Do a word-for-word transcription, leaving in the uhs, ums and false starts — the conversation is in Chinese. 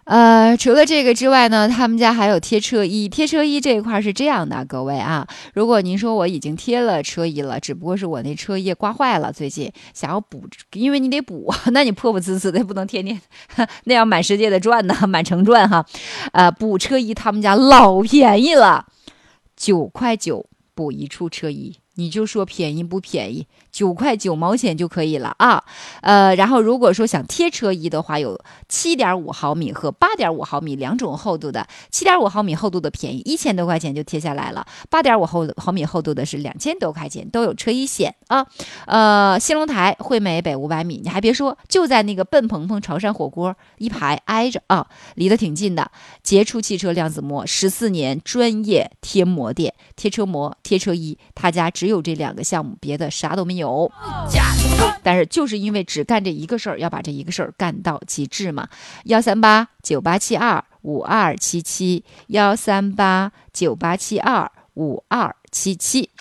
呃，除了这个之外呢，他们家还有贴车衣。贴车衣这一块是这样的，各位啊，如果您说我已经贴了车衣了，只不过是我那车衣刮坏了，最近想要补，因为你得补，那你破破呲呲的，不能天天那样满世界的转呢，满城转哈。呃，补车衣他们家老便宜了，九块九补一处车衣。你就说便宜不便宜，九块九毛钱就可以了啊。呃，然后如果说想贴车衣的话，有七点五毫米和八点五毫米两种厚度的。七点五毫米厚度的便宜，一千多块钱就贴下来了。八点五毫毫米厚度的是两千多块钱，都有车衣险啊。呃，新龙台、惠美北五百米，你还别说，就在那个奔鹏鹏潮汕火锅一排挨着啊，离得挺近的。杰出汽车量子膜十四年专业贴膜店，贴车膜、贴车衣，他家只有这两个项目，别的啥都没有。但是就是因为只干这一个事儿，要把这一个事儿干到极致嘛。幺三八九八七二五二七七，幺三八九八七二五二七七。